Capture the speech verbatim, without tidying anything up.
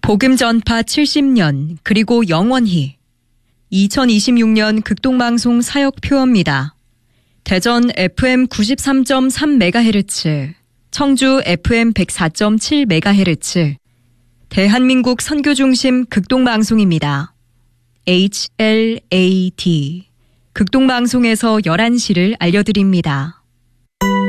복음 전파 칠십 년 그리고 영원히 이천이십육 년 극동방송 사역표입니다. 대전 에프엠 구십삼 점 삼 메가헤르츠, 청주 에프엠 백사 점 칠 메가헤르츠, 대한민국 선교중심 극동방송입니다. 에이치 엘 에이 디 극동방송에서 열한 시를 알려드립니다.